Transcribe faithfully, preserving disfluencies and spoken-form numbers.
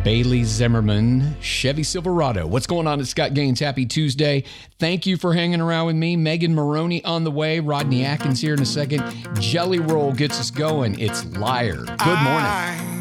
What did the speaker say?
Bailey Zimmerman, Chevy Silverado. What's going on? It's Scott Gaines. Happy Tuesday. Thank you for hanging around with me. Megan Maroney on the way. Rodney Atkins here in a second. Jelly Roll gets us going. It's Liar. Good morning. I